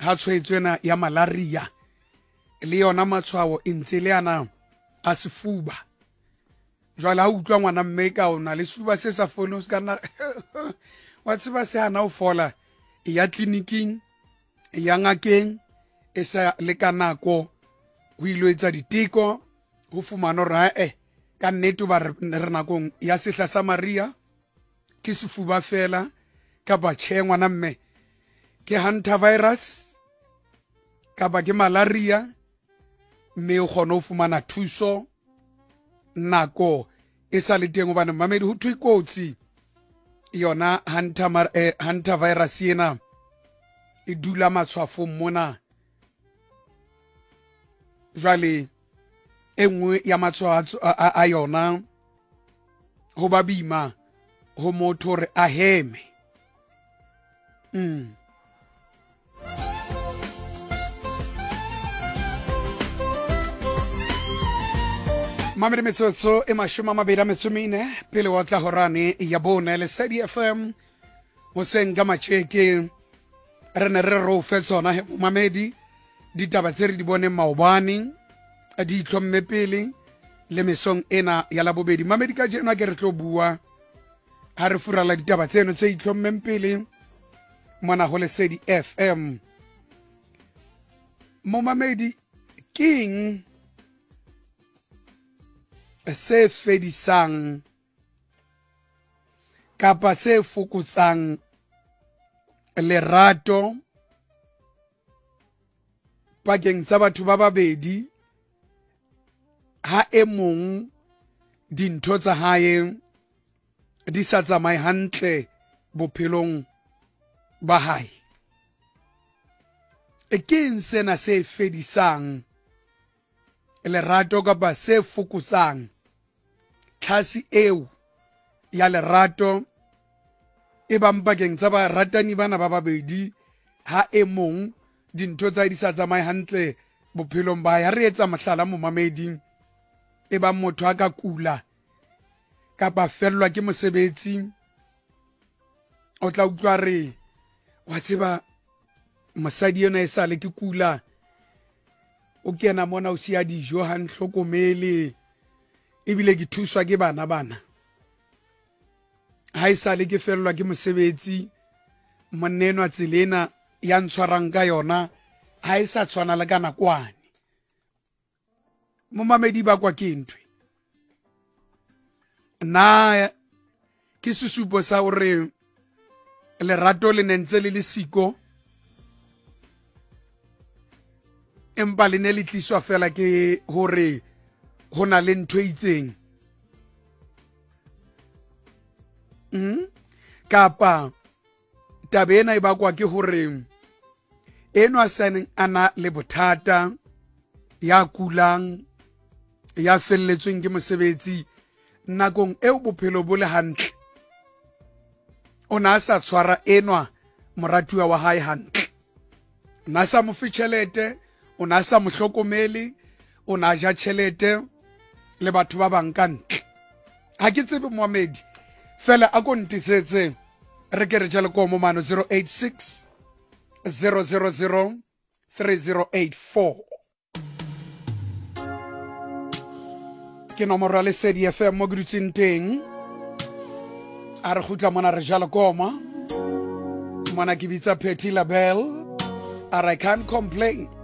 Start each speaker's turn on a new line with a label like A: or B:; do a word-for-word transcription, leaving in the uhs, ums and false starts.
A: ha tshwaetso ena ya malaria le yona matshwao e ntse le ana a sefuba. Jwale ha o utlwa ngwana mme ka ona le sefuba se sa fole o se kana wa tseba se hana o fola ya tleliniking ya ngakeng e sa le ka nako ho ilo etsa diteko ho fumana hore eh ka nnete ba re nakong ya sehla sa Maria ke sefuba fela ka ba tjhe ngwana mme ke hantavirus ka ba ke malaria mme o kgona ho fumana thuso nako e sa le teng hobane mamedi ho thwe kotsi yona hantamar eh, hantavirus ena e dula matshwafong mona. Jwale e nngwe ya matshwao a, a yona ho ba bima ho motho re a heme. mm. Mamedi metsotso e mashome a mabedi a metso e mene pele wa tla horane ya bone Lesedi F M hoseng ka matjeke re ne re ro fe tsona mamedi ditaba tse re di bone maobane a di itlhomme pele le mesong ena ya la bobedi. Mamedi ka jeno ke re tlo bua ha re furala ditaba tseno tse itlhommeng pele mona ho Lesedi F M. Mo mamedi king se fedisang kapa se fokotsang lerato pakeng tsa batho ba babedi ha e mong dintho tsa hae di sa tsamaye hantle bophelong ba hae. E keng sena se fedisang lerato kapa se fokotsang tlhasi eo ya lerato e bang pakeng tsa baratani bana ba babedi ha e mong dintho tsa di sa tsamaye hantle bophelong ba ya re etsa mohlala mo mamedi e bang motho a ka kula kapa fellwa ke mosebetsi o tla utlwa re wa tseba mosadi yona e sa le ke kula o kena mona o sia dijo ha nhlokomele ebile ke thuswa ke bana bana ha e sa le ke fellwa ke mosebetsi monneno a tselena ya ntshwarang ka yona ha e sa tshwana le ka nakwane. Mo mamedi ba kwa ke ntwe na ke sesupo sa hore lerato le nentse le le siko empa le ne le tliswa fela ke hore hona le ntho e itseng mm? Kapa tabe ena e bakwa ke hore eno a saneng ana le bothata ya kulang ya felletsweng ke mosebetsi nakong eo bophelo bo le hantle o na sa tshwara enwa moratuwa wa hae hantle, na sa mo fe tjhelete, o na sa mo hlokomele, o na ja tjhelete le batho ba bang ka ntle. Ha ke tsebe Mohamedi fela a ko ntisetse re ke re jale ko mo mano zero eight six zero zero zero three zero eight four. Ke nomoro ya Lesedi F M mo grutsing teng a re khutla mona re jala koma mona ke bitsa Petty Label. I can't complain.